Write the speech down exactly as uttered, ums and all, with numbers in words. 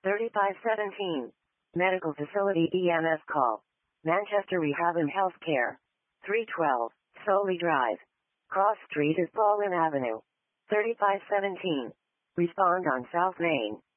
thirty-five seventeen. Medical Facility E M S call. Manchester Rehab and Healthcare. three twelve. Soley Drive. Cross Street is Baldwin Avenue. thirty-five seventeen. Respond on South Main.